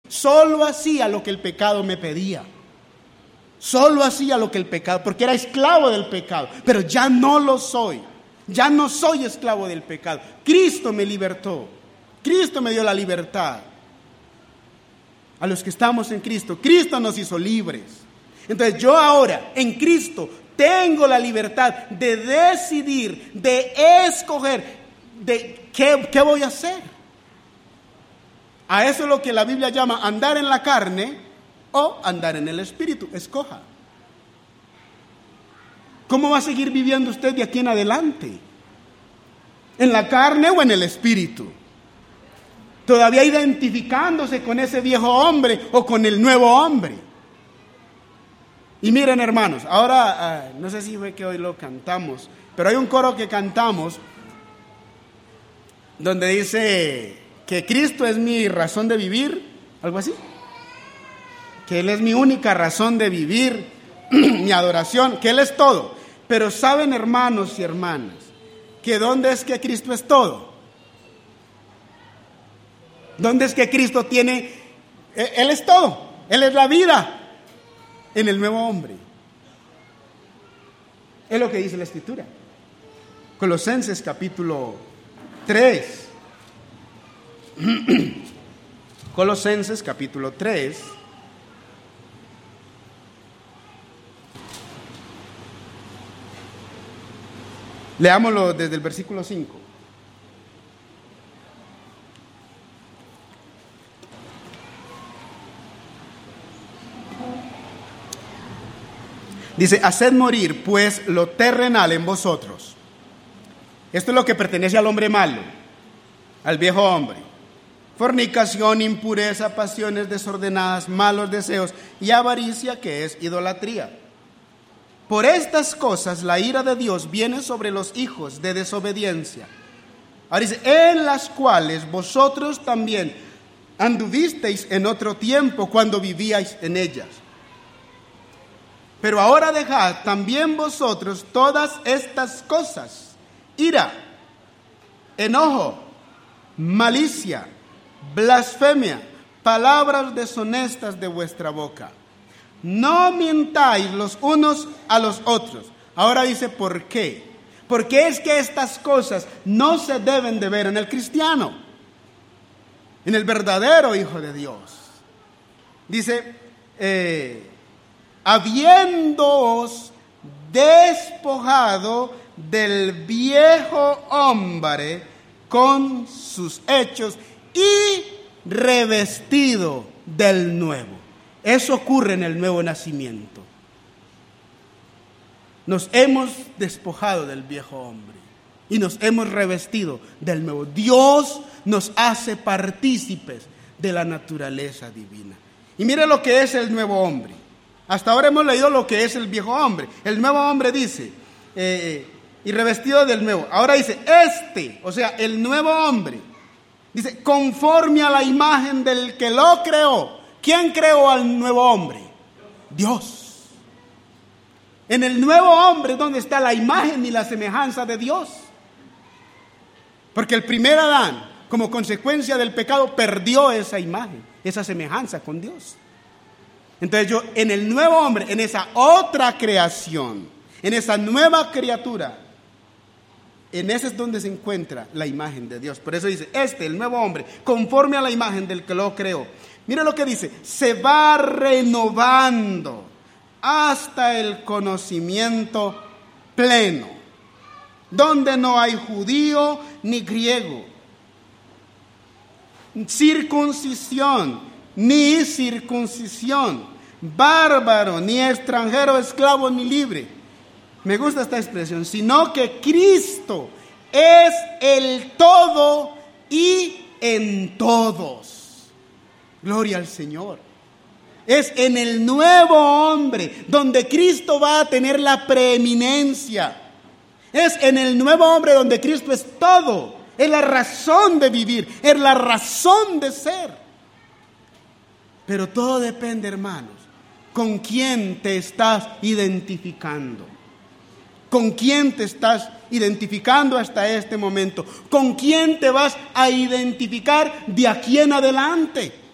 Solo hacía lo que el pecado me pedía. Solo hacía lo que el pecado, porque era esclavo del pecado. Pero ya no lo soy. Ya no soy esclavo del pecado. Cristo me libertó. Cristo me dio la libertad. A los que estamos en Cristo, Cristo nos hizo libres. Entonces yo ahora en Cristo tengo la libertad de decidir, de escoger, de qué voy a hacer. A eso es lo que la Biblia llama andar en la carne o andar en el Espíritu. Escoja. ¿Cómo va a seguir viviendo usted de aquí en adelante? ¿En la carne o en el Espíritu? Todavía identificándose con ese viejo hombre o con el nuevo hombre. Y miren, hermanos, ahora no sé si fue que hoy lo cantamos, pero hay un coro que cantamos donde dice que Cristo es mi razón de vivir, algo así, que Él es mi única razón de vivir, mi adoración, que Él es todo. Pero saben, hermanos y hermanas, que ¿dónde es que Cristo es todo? ¿Dónde es que Cristo tiene? Él es todo, Él es la vida en el nuevo hombre. Es lo que dice la Escritura. Colosenses capítulo 3. Colosenses capítulo 3. Leámoslo desde el versículo 5. Dice, haced morir pues lo terrenal en vosotros. Esto es lo que pertenece al hombre malo, al viejo hombre. Fornicación, impureza, pasiones desordenadas, malos deseos y avaricia, que es idolatría. Por estas cosas la ira de Dios viene sobre los hijos de desobediencia. Ahora dice, en las cuales vosotros también anduvisteis en otro tiempo cuando vivíais en ellas. Pero ahora dejad también vosotros todas estas cosas: ira, enojo, malicia, blasfemia, palabras deshonestas de vuestra boca. No mintáis los unos a los otros. Ahora dice, ¿por qué? Porque es que estas cosas no se deben de ver en el cristiano, en el verdadero Hijo de Dios. Dice, habiéndoos despojado del viejo hombre con sus hechos y revestido del nuevo. Eso ocurre en el nuevo nacimiento. Nos hemos despojado del viejo hombre y nos hemos revestido del nuevo. Dios nos hace partícipes de la naturaleza divina. Y mire lo que es el nuevo hombre. Hasta ahora hemos leído lo que es el viejo hombre. El nuevo hombre dice, y revestido del nuevo. Ahora dice, o sea, el nuevo hombre, dice, conforme a la imagen del que lo creó. ¿Quién creó al nuevo hombre? Dios. En el nuevo hombre, ¿dónde está la imagen y la semejanza de Dios? Porque el primer Adán, como consecuencia del pecado, perdió esa imagen, esa semejanza con Dios. Entonces yo, en el nuevo hombre, en esa otra creación, en esa nueva criatura, en ese es donde se encuentra la imagen de Dios. Por eso dice, el nuevo hombre, conforme a la imagen del que lo creó. Mira lo que dice, se va renovando hasta el conocimiento pleno, donde no hay judío ni griego, circuncisión ni circuncisión, bárbaro ni extranjero, esclavo ni libre. Me gusta esta expresión, sino que Cristo es el todo y en todos. Gloria al Señor. Es en el nuevo hombre donde Cristo va a tener la preeminencia. Es en el nuevo hombre donde Cristo es todo. Es la razón de vivir, es la razón de ser. Pero todo depende, hermanos, con quién te estás identificando. ¿Con quién te estás identificando hasta este momento? ¿Con quién te vas a identificar de aquí en adelante?